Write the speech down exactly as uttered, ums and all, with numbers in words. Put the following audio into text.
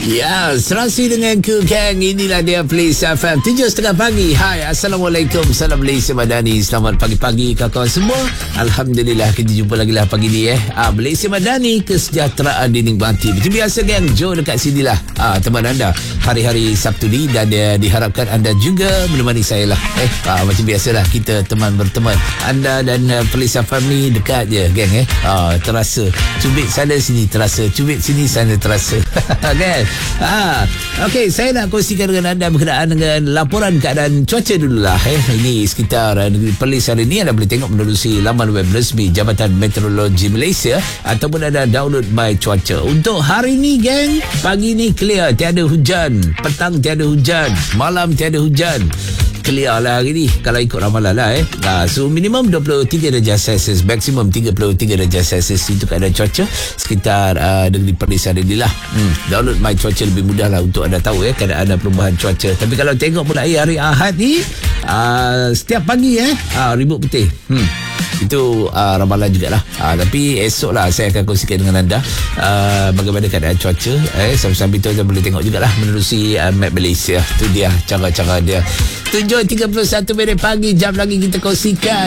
Ya, serasi dengan Cool Gang. Inilah dia Plays F M tujuh tiga puluh pagi. Hai, Assalamualaikum. Salam Malaysia Madani. Selamat pagi-pagi kawan-kawan semua. Alhamdulillah kita jumpa lagi lah pagi ni eh. Ah, Malaysia Madani, kesejahteraan dinikmati. Macam biasa gang, Joe dekat sini lah. Ah, teman anda hari-hari Sabtu ni, dan uh, diharapkan anda juga menemani saya lah. Eh, ah, macam biasalah kita teman berteman. Anda dan uh, Plays F M ni dekat je gang eh. Ah, terasa cubit sana sini terasa, cubit sini sana terasa. Kan? Ah, okey, saya nak kongsikan dengan anda berkenaan dengan laporan keadaan cuaca dululah eh. Ini sekitar uh, negeri Perlis hari ini. Anda boleh tengok menerusi laman web resmi Jabatan Meteorologi Malaysia ataupun ada download my cuaca. Untuk hari ni geng, pagi ni clear, tiada hujan, petang tiada hujan, malam tiada hujan. Clear lah hari ni kalau ikut ramalan lah eh. Nah, so minimum dua puluh tiga darjah Celsius, maksimum tiga puluh tiga darjah Celsius. Itu keadaan cuaca sekitar uh, negeri Perlis hari ni lah. hmm, Download my cuaca lebih mudah lah untuk anda tahu eh keadaan ada perubahan cuaca. Tapi kalau tengok mulai hari Ahad ni, uh, setiap pagi eh uh, ribut putih. hmm Itu uh, ramalan jugalah. uh, Tapi esok lah saya akan kongsikan dengan anda uh, bagaimana keadaan cuaca eh. Sambil-sambil tu anda boleh tengok jugalah menerusi uh, map Malaysia. Tu dia cara-cara dia. Tujuh tiga puluh satu minit pagi, jam lagi kita kongsikan.